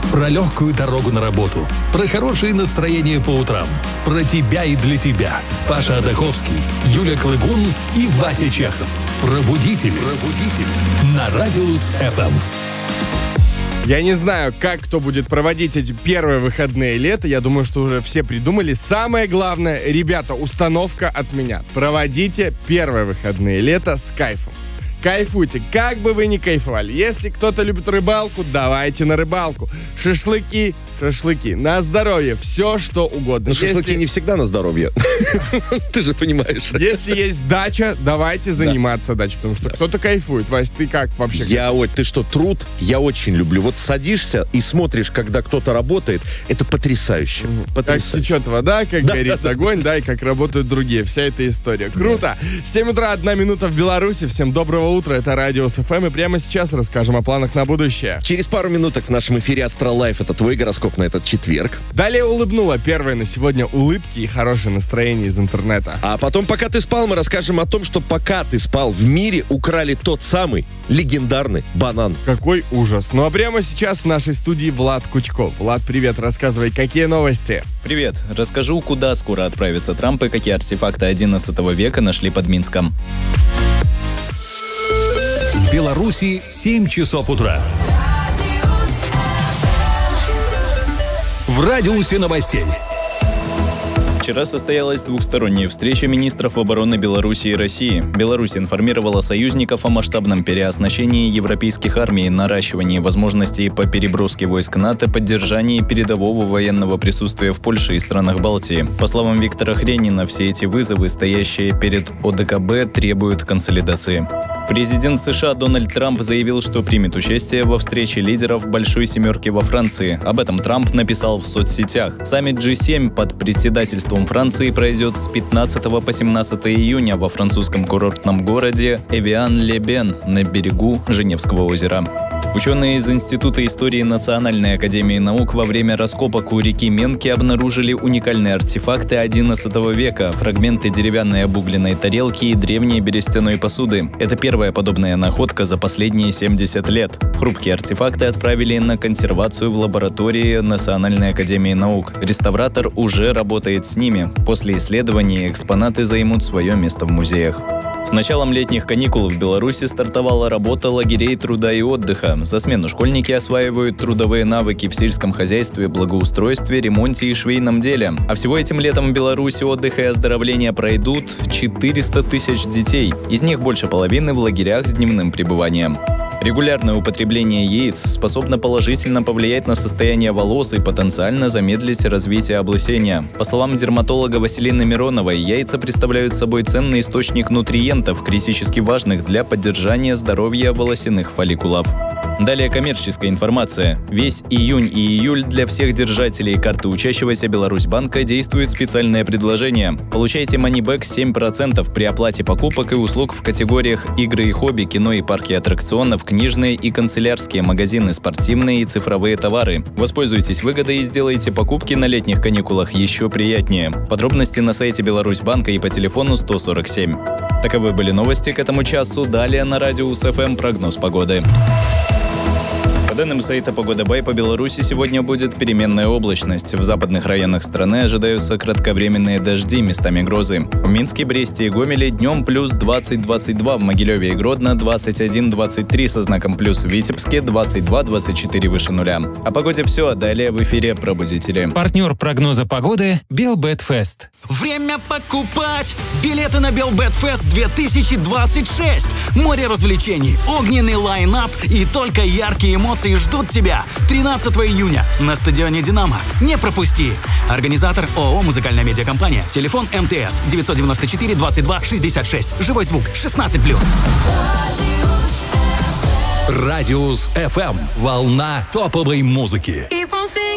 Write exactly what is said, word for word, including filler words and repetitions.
Про легкую дорогу на работу. Про хорошее настроение по утрам. Про тебя и для тебя. Паша Адаховский, Юля Клыгун и Вася Чехов. Пробудитель. Пробудитель. На Радиус эф эм. Я не знаю, как кто будет проводить эти первые выходные лета. Я думаю, что уже все придумали. Самое главное, ребята, установка от меня. Проводите первые выходные лета с кайфом. Кайфуйте, как бы вы ни кайфовали. Если кто-то любит рыбалку, давайте на рыбалку. Шашлыки, шашлыки. На здоровье, все что угодно. Но шашлыки Если... не всегда на здоровье. Ты же понимаешь. Если есть дача, давайте заниматься дачей. Потому что кто-то кайфует. Вась, ты как вообще? Я, ой, ты что, труд? Я очень люблю. Вот садишься и смотришь, когда кто-то работает. Это потрясающе. Как течет вода, как горит огонь, да, и как работают другие. Вся эта история. Круто. семь утра, одна минута в Беларуси. Всем доброго утра. Это Радиус эф эм. И прямо сейчас расскажем о планах на будущее. Через пару минуток в нашем эфире Астролайф. Это твой гороскоп на этот четверг. Далее улыбнула первые на сегодня улыбки и хорошее настроение из интернета. А потом, пока ты спал, мы расскажем о том, что пока ты спал, в мире украли тот самый легендарный банан. Какой ужас. Ну а прямо сейчас в нашей студии Влад Кучков. Влад, привет, рассказывай, какие новости? Привет. Расскажу, куда скоро отправится Трамп и какие артефакты одиннадцатого века нашли под Минском. В Беларуси семь часов утра. В радиусе новостей. Вчера состоялась двухсторонняя встреча министров обороны Беларуси и России. Беларусь информировала союзников о масштабном переоснащении европейских армий, наращивании возможностей по переброске войск НАТО, поддержании передового военного присутствия в Польше и странах Балтии. По словам Виктора Хренина, все эти вызовы, стоящие перед о дэ ка бэ, требуют консолидации. Президент США Дональд Трамп заявил, что примет участие во встрече лидеров Большой Семерки во Франции. Об этом Трамп написал в соцсетях. Саммит джи семь под председательством Франции пройдет с пятнадцатого по семнадцатое июня во французском курортном городе Эвиан-ле-Бен на берегу Женевского озера. Ученые из Института истории Национальной академии наук во время раскопок у реки Менки обнаружили уникальные артефакты одиннадцатого века, фрагменты деревянной обугленной тарелки и древней берестяной посуды. Это первая подобная находка за последние семьдесят лет. Хрупкие артефакты отправили на консервацию в лаборатории Национальной академии наук. Реставратор уже работает с ними. После исследований экспонаты займут свое место в музеях. С началом летних каникул в Беларуси стартовала работа лагерей труда и отдыха. За смену школьники осваивают трудовые навыки в сельском хозяйстве, благоустройстве, ремонте и швейном деле. А всего этим летом в Беларуси отдых и оздоровление пройдут четыреста тысяч детей. Из них больше половины в лагерях с дневным пребыванием. Регулярное употребление яиц способно положительно повлиять на состояние волос и потенциально замедлить развитие облысения. По словам дерматолога Василины Мироновой, яйца представляют собой ценный источник нутриентов, критически важных для поддержания здоровья волосяных фолликулов. Далее коммерческая информация. Весь июнь и июль для всех держателей карты учащегося Беларусьбанка действует специальное предложение. Получайте манибэк семь процентов при оплате покупок и услуг в категориях игры и хобби, кино и парки аттракционов, книжные и канцелярские магазины, спортивные и цифровые товары. Воспользуйтесь выгодой и сделайте покупки на летних каникулах еще приятнее. Подробности на сайте Беларусьбанка и по телефону сто сорок семь. Таковы были новости к этому часу. Далее на Радиус эф эм прогноз погоды. По данным сайта «Погода.бай», по Беларуси сегодня будет переменная облачность. В западных районах страны ожидаются кратковременные дожди, местами грозы. В Минске, Бресте и Гомеле днем плюс двадцать - двадцать два, в Могилеве и Гродно двадцать один - двадцать три со знаком плюс, в Витебске двадцать два - двадцать четыре выше нуля. О погоде все, далее в эфире «Пробудители». Партнер прогноза погоды «Белбетфест». Время покупать билеты на Белбетфест две тысячи двадцать шесть. Море развлечений, огненный лайн-ап и только яркие эмоции ждут тебя тринадцатого июня на стадионе «Динамо». Не пропусти. Организатор ООО «Музыкальная медиакомпания». Телефон эм тэ эс девять девять четыре двадцать два шестьдесят шесть. Живой звук шестнадцать плюс. Радиус эф эм. Волна топовой музыки.